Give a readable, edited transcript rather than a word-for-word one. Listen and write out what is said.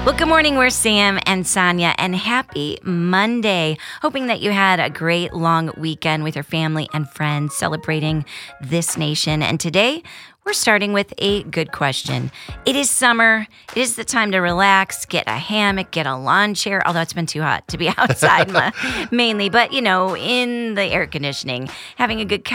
Well, good morning. We're Sam and Sonia, and happy Monday. Hoping that you had a great long weekend with your family and friends celebrating this nation. And today, we're starting with a good question. It is summer. It is the time to relax, get a hammock, get a lawn chair, although it's been too hot to be outside mainly. But, in the air conditioning, having a good